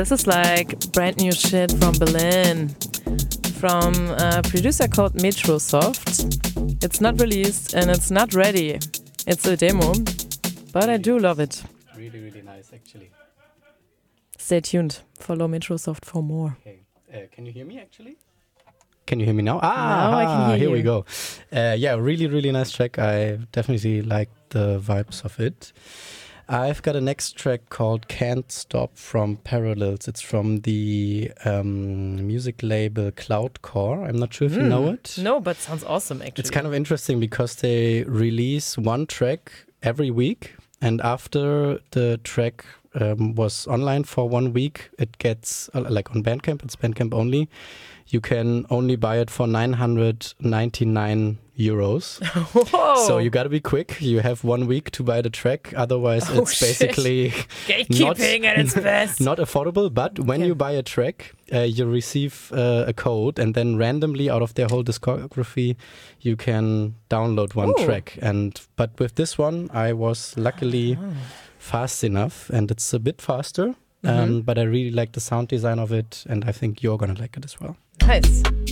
This is like brand new shit from Berlin, from a producer called Metrosoft. It's not released and it's not ready. It's a demo, but I do love it. Really, really nice, actually. Stay tuned. Follow Metrosoft for more. Okay. Can you hear me, actually? Can you hear me now? Now I can hear here you. we go. Yeah, really, really nice track. I definitely like the vibes of it. I've got a next track called Can't Stop from Parallels. It's from the music label Cloudcore. I'm not sure if you know it. No, but sounds awesome, actually. It's kind of interesting because they release one track every week. And after the track was online for 1 week, it gets, like on Bandcamp, it's Bandcamp only. You can only buy it for 999 euros. Whoa. So you got to be quick. You have 1 week to buy the track. Otherwise, it's basically gatekeeping at its best. not affordable. But when you buy a track, you receive a code, and then randomly out of their whole discography, you can download one track. But with this one, I was luckily fast enough, and it's a bit faster. But I really like the sound design of it, and I think you're gonna like it as well. Nice.